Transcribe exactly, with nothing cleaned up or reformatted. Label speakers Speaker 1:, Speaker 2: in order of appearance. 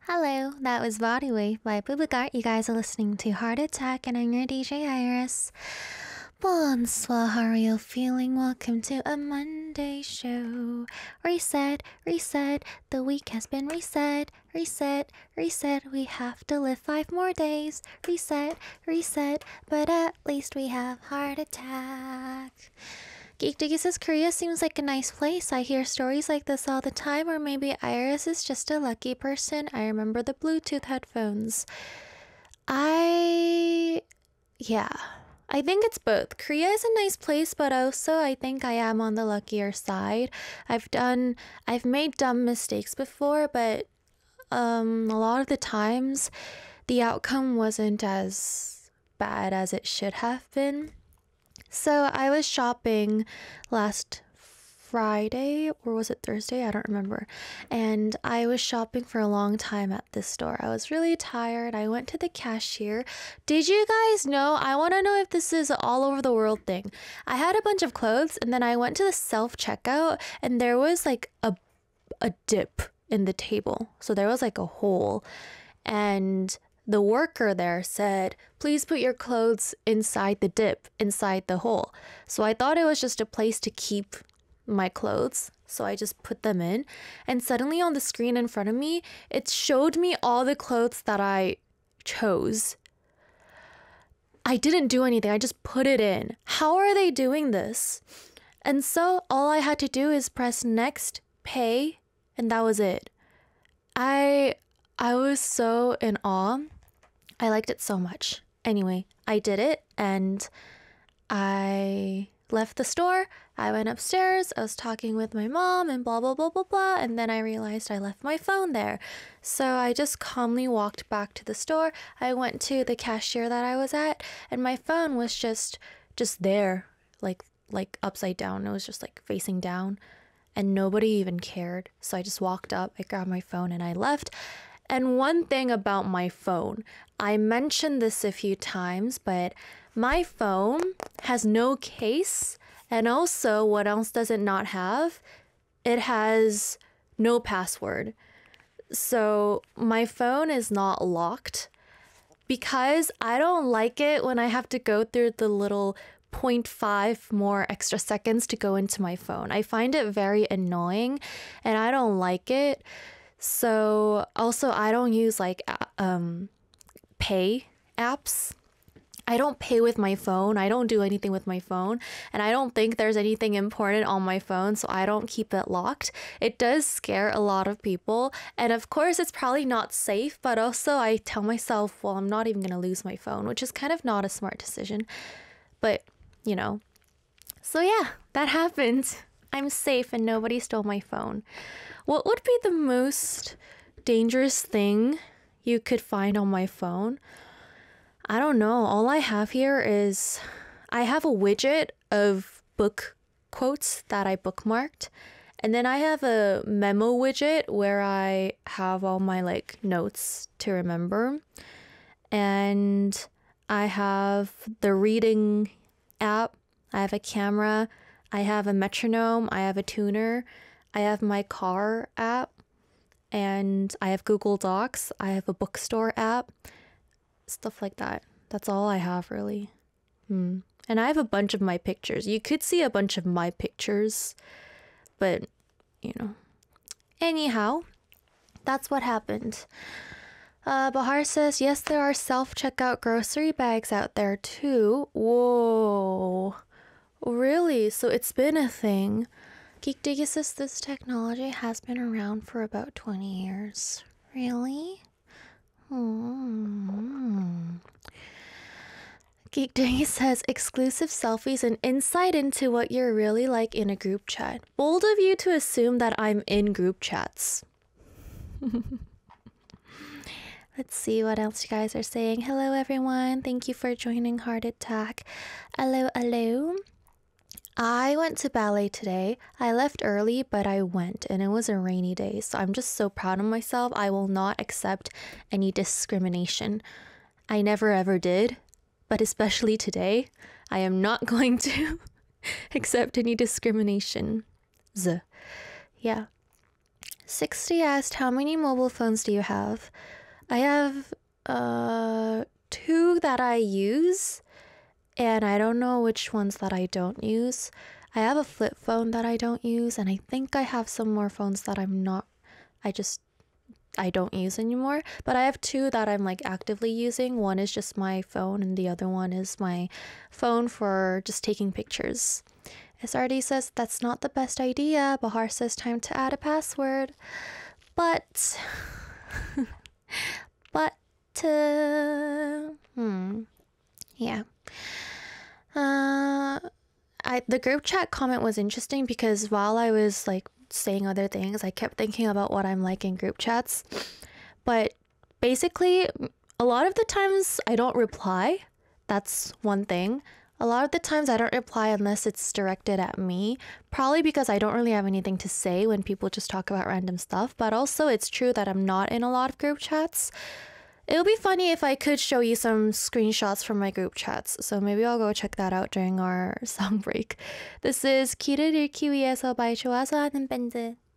Speaker 1: Hello, that was Body Wave by Bubagart. You guys are listening to Heart Attack, and I'm your D J Iris. Bonsoir, how are you feeling? Welcome to a Monday show. Reset, reset, the week has been reset. Reset, reset, we have to live five more days. Reset, reset, but at least we have Heart Attack. Geek Diggy says Korea seems like a nice place. I hear stories like this all the time, or maybe Iris is just a lucky person. I remember the Bluetooth headphones. I... yeah. I think it's both. Korea is a nice place, but also I think I am on the luckier side. I've done... I've made dumb mistakes before, but um, a lot of the times the outcome wasn't as bad as it should have been. So I was shopping last Friday, or was it Thursday? I don't remember. And I was shopping for a long time at this store. I was really tired. I went to the cashier. Did you guys know? I want to know if this is an all over the world thing. I had a bunch of clothes, and then I went to the self-checkout, and there was like a, a dip in the table. So there was like a hole. And the worker there said, please put your clothes inside the dip, inside the hole. So I thought it was just a place to keep my clothes. So I just put them in. And suddenly on the screen in front of me, it showed me all the clothes that I chose. I didn't do anything. I just put it in. How are they doing this? And so all I had to do is press next, pay, and that was it. I I was so in awe. I liked it so much. Anyway, I did it and I left the store. I went upstairs. I was talking with my mom and blah, blah, blah, blah, blah. And then I realized I left my phone there. So I just calmly walked back to the store. I went to the cashier that I was at and my phone was just, just there, like, like upside down. It was just like facing down and nobody even cared. So I just walked up, I grabbed my phone and I left. And one thing about my phone, I mentioned this a few times, but my phone has no case. And also, what else does it not have? It has no password. So my phone is not locked because I don't like it when I have to go through the little zero point five more extra seconds to go into my phone. I find it very annoying and I don't like it. So also I don't use like um pay apps. I don't pay with my phone. I don't do anything with my phone. And I don't think there's anything important on my phone, so I don't keep it locked. It does scare a lot of people. And of course, it's probably not safe, but also I tell myself, well, I'm not even going to lose my phone, which is kind of not a smart decision. But, you know. So yeah, that happened. I'm safe and nobody stole my phone. What would be the most dangerous thing you could find on my phone? I don't know. All I have here is I have a widget of book quotes that I bookmarked. And then I have a memo widget where I have all my like notes to remember. And I have the reading app. I have a camera. I have a metronome. I have a tuner. I have my car app. And I have Google Docs. I have a bookstore app. Stuff like that. That's all I have, really. Hmm. And I have a bunch of my pictures. You could see a bunch of my pictures. But, you know. Anyhow, that's what happened. Uh, Bahar says, yes, there are self-checkout grocery bags out there, too. Whoa. Really? So it's been a thing. Geek Diggy says this technology has been around for about twenty years. Really? Hmm. Geek Diggy says exclusive selfies and insight into what you're really like in a group chat. Bold of you to assume that I'm in group chats. Let's see what else you guys are saying. Hello, everyone. Thank you for joining Heart Attack. Hello, hello. I went to ballet today. I left early, but I went, and it was a rainy day, so I'm just so proud of myself. I will not accept any discrimination. I never ever did, but especially today, I am not going to accept any discrimination. Z. Yeah. sixty asked, how many mobile phones do you have? I have uh two that I use, and I don't know which ones that I don't use. I have a flip phone that I don't use, and I think I have some more phones that I'm not, I just, I don't use anymore. But I have two that I'm like actively using. One is just my phone, and the other one is my phone for just taking pictures. S R D says that's not the best idea. Bahar says time to add a password. But, but, uh, hmm, yeah. Uh, I the group chat comment was interesting because while I was like saying other things, I kept thinking about what I'm like in group chats. But basically, a lot of the times I don't reply. That's one thing. A lot of the times I don't reply unless it's directed at me, probably because I don't really have anything to say when people just talk about random stuff. But also it's true that I'm not in a lot of group chats. It would be funny if I could show you some screenshots from my group chats, so maybe I'll go check that out during our song break. This is 길을 잃기 위해서 by 좋아서 하는 밴드.